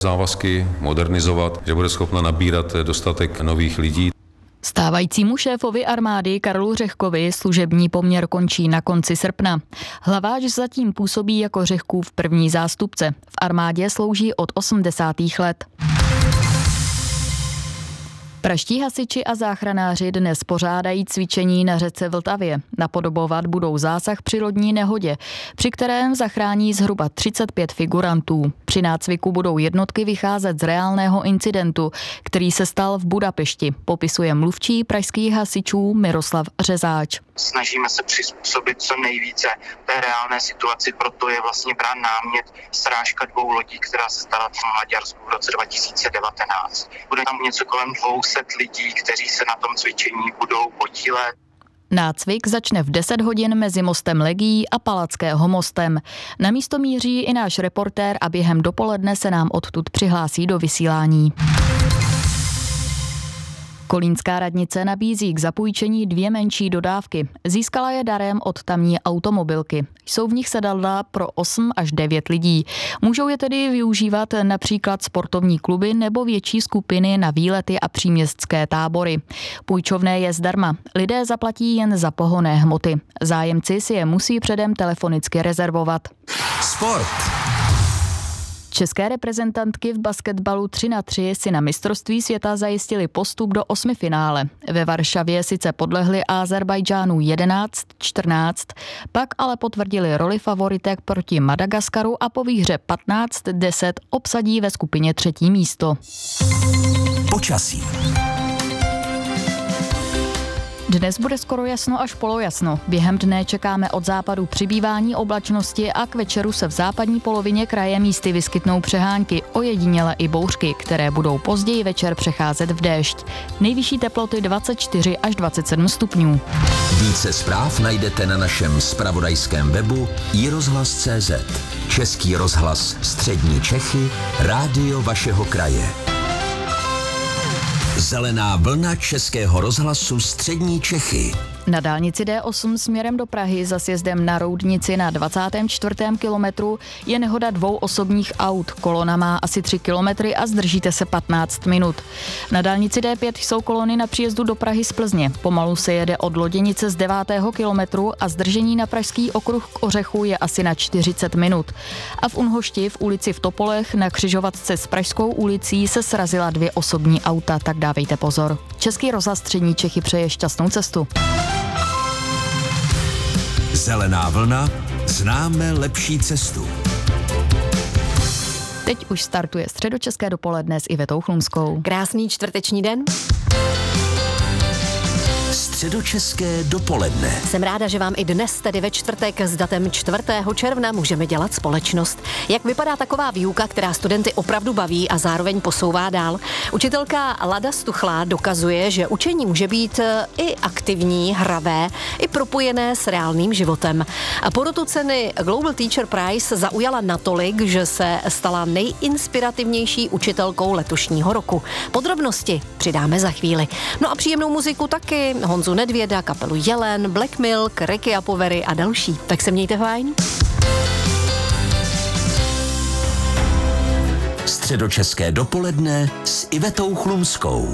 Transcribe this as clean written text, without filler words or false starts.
Závazky modernizovat, že bude schopna nabírat dostatek nových lidí. Stávajícímu šéfovi armády Karlu Řehkovi služební poměr končí na konci srpna. Hlaváč zatím působí jako Řehkův první zástupce. V armádě slouží od 80. let. Pražští hasiči a záchranáři dnes pořádají cvičení na řece Vltavě. Napodobovat budou zásah při lodní nehodě, při kterém zachrání zhruba 35 figurantů. Při nácviku budou jednotky vycházet z reálného incidentu, který se stal v Budapešti, popisuje mluvčí pražských hasičů Miroslav Řezáč. Snažíme se přizpůsobit co nejvíce té reálné situaci, proto je vlastně brán námět srážka 2 lodí, která se stala v Maďarsku v roce 2019. Bude tam něco kolem 200 lidí, kteří se na tom cvičení budou podílet. Nácvik začne v 10 hodin mezi mostem Legií a Palackého mostem. Na místo míří i náš reportér a během dopoledne se nám odtud přihlásí do vysílání. Kolínská radnice nabízí k zapůjčení 2 menší dodávky. Získala je darem od tamní automobilky. Jsou v nich sedadla pro 8 až 9 lidí. Můžou je tedy využívat například sportovní kluby nebo větší skupiny na výlety a příměstské tábory. Půjčovné je zdarma. Lidé zaplatí jen za pohonné hmoty. Zájemci si je musí předem telefonicky rezervovat. Sport. České reprezentantky v basketbalu 3x3 si na mistrovství světa zajistili postup do 8. finále. Ve Varšavě sice podlehli Azerbajdžánu 11-14, pak ale potvrdili roli favoritek proti Madagaskaru a po výhře 15-10 obsadí ve skupině 3. místo. Počasí. Dnes bude skoro jasno až polojasno. Během dne čekáme od západu přibývání oblačnosti a k večeru se v západní polovině kraje místy vyskytnou přehánky, ojediněle i bouřky, které budou později večer přecházet v déšť. Nejvyšší teploty 24 až 27 stupňů. Více zpráv najdete na našem zpravodajském webu iRozhlas.cz. Český rozhlas Střední Čechy, rádio vašeho kraje. Zelená vlna Českého rozhlasu Střední Čechy. Na dálnici D8 směrem do Prahy za sjezdem na Roudnici na 24. kilometru je nehoda 2 osobních aut. Kolona má asi 3 kilometry a zdržíte se 15 minut. Na dálnici D5 jsou kolony na příjezdu do Prahy z Plzně. Pomalu se jede od Loděnice z 9. kilometru a zdržení na Pražský okruh k Ořechu je asi na 40 minut. A v Unhošti v ulici v Topolech na křižovatce s Pražskou ulicí se srazila 2 osobní auta, tak dávejte pozor. Český rozhlas Střední Čechy přeje šťastnou cestu. Zelená vlna, známe lepší cestu. Teď už startuje středočeské dopoledne s Ivetou Chlumskou. Krásný čtvrteční den. Středočeské dopoledne. Jsem ráda, že vám i dnes, tedy ve čtvrtek s datem 4. června, můžeme dělat společnost. Jak vypadá taková výuka, která studenty opravdu baví a zároveň posouvá dál? Učitelka Lada Stuchlá dokazuje, že učení může být i aktivní, hravé, i propojené s reálným životem. A porotu ceny Global Teacher Prize zaujala natolik, že se stala nejinspirativnější učitelkou letošního roku. Podrobnosti přidáme za chvíli. No a příjemnou muziku taky. Honzu Nedvěda, kapelu Jelen, Black Milk, Ricky Apovery a další. Tak se mějte fajn. Středočeské dopoledne s Ivetou Chlumskou.